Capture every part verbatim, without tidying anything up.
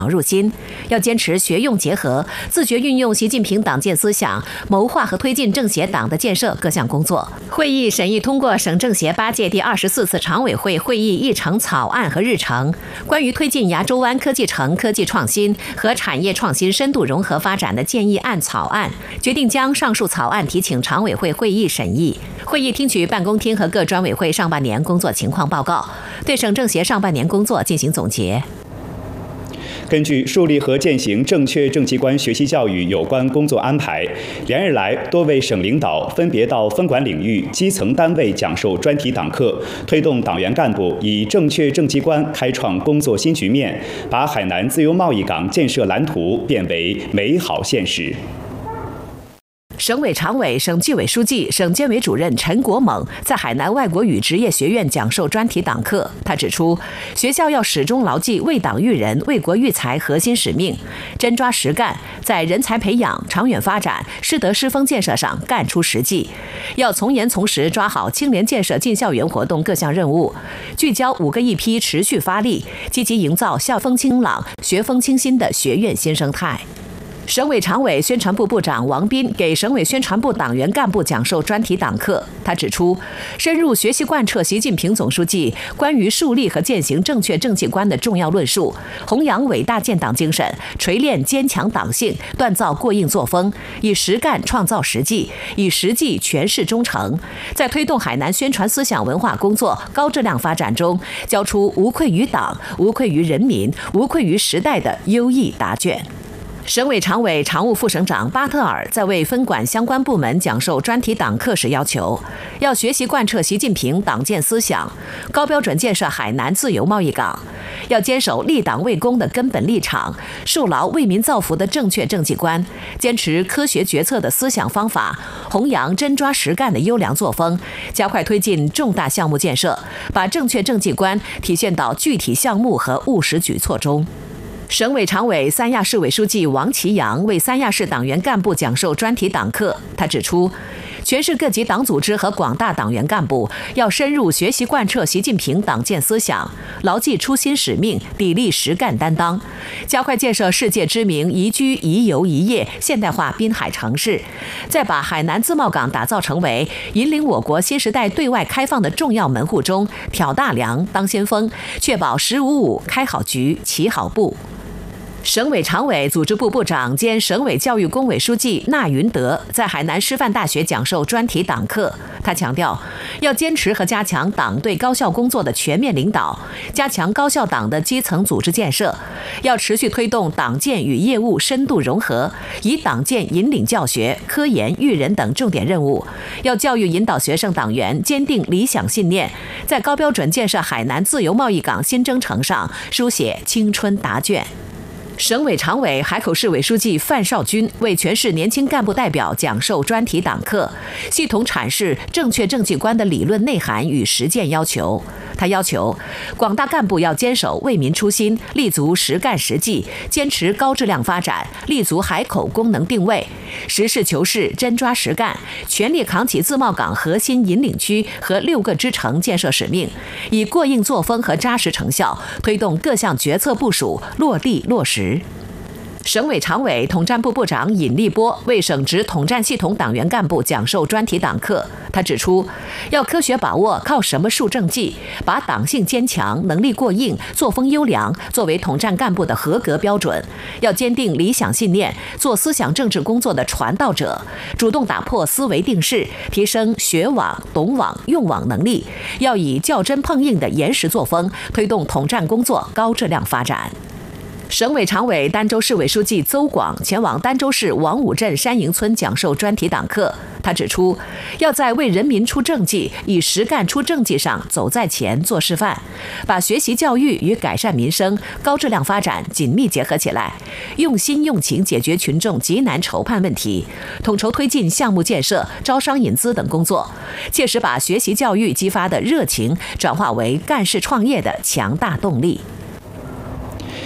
入心，要坚持学用结合，自觉运用习近平党建思想，谋划和推进政协党的建设各项工作。会议审议通过省政协八届第二十四次常委会会议议程草案和日程，关于推进牙洲湾科技城科技创新和产业创新深度融合发展的建议案草案，决定将上述草案提请常委会会议审议。会议听取办公厅和各专委会上半年工作情况报告，对省政协上半年工作进行总结。 根据树立和践行正确政绩观学习教育有关工作安排，连日来多位省领导分别到分管领域、基层单位讲授专题党课，推动党员干部以正确政绩观开创工作新局面，把海南自由贸易港建设蓝图变为美好现实。 省委常委、省纪委书记、省监委主任陈国猛在海南外国语职业学院讲授专题党课。他指出，学校要始终牢记为党育人、为国育才核心使命，真抓实干，在人才培养、长远发展、师德师风建设上干出实际。要从严从实抓好青年建设进校园活动各项任务，聚焦五个一批，持续发力，积极营造校风清朗、学风清新的学院新生态。省委常委、宣传部部长王斌给省委宣传部党员干部讲授专题党课。他指出，深入学习贯彻习近平总书记关于树立和践行正确政绩观的重要论述，弘扬伟大建党精神，锤炼坚强党性，锻造过硬作风，以实干创造实际，以实际诠释忠诚，在推动海南宣传思想文化工作高质量发展中，交出无愧于党、无愧于人民、无愧于时代的优异答卷。省委常委、常务副省长巴特尔在为分管相关部门讲授专题党课时要求，要学习贯彻习近平党建思想，高标准建设海南自由贸易港，要坚守立党为公的根本立场，树牢为民造福的正确政绩观，坚持科学决策的思想方法，弘扬真抓实干的优良作风，加快推进重大项目建设，把正确政绩观体现到具体项目和务实举措中。省委常委、三亚市委书记王其阳为三亚市党员干部讲授专题党课。他指出，全市各级党组织和广大党员干部要深入学习贯彻习近平党建思想，牢记初心使命，砥砺实干担当，加快建设世界知名宜居宜游宜业现代化滨海城市，再把海南自贸港打造成为引领我国新时代对外开放的重要门户中挑大梁、当先锋，确保“十五五”开好局、起好步。省委常委、组织部部长兼省委教育工委书记纳云德在海南师范大学讲授专题党课。他强调，要坚持和加强党对高校工作的全面领导，加强高校党的基层组织建设，要持续推动党建与业务深度融合，以党建引领教学、科研、育人等重点任务，要教育引导学生党员坚定理想信念，在高标准建设海南自由贸易港新征程上书写青春答卷。省委常委、海口市委书记范少军为全市年轻干部代表讲授专题党课，系统阐释正确政绩观的理论内涵与实践要求。他要求广大干部要坚守为民初心，立足实干实际，坚持高质量发展，立足海口功能定位，实事求是，真抓实干，全力扛起自贸港核心引领区和六个支城建设使命，以过硬作风和扎实成效，推动各项决策部署落地落实。省委常委、统战部部长尹立波为省直统战系统党员干部讲授专题党课。他指出，要科学把握靠什么树政绩，把党性坚强、能力过硬、作风优良作为统战干部的合格标准，要坚定理想信念，做思想政治工作的传道者，主动打破思维定式，提升学网、懂网、用网能力，要以较真碰硬的严实作风，推动统战工作高质量发展。省委常委、儋州市委书记邹广前往儋州市王武镇山营村讲授专题党课。他指出，要在为人民出政绩、以实干出政绩上走在前做示范，把学习教育与改善民生、高质量发展紧密结合起来，用心用情解决群众急难愁盼问题，统筹推进项目建设、招商引资等工作，切实把学习教育激发的热情转化为干事创业的强大动力。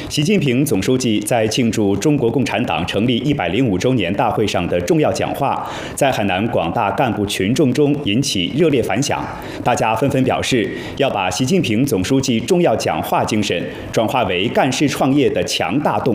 习近平总书记在庆祝中国共产党成立一百零五周年大会上的重要讲话，在海南广大干部群众中引起热烈反响。大家纷纷表示，要把习近平总书记重要讲话精神转化为干事创业的强大动力。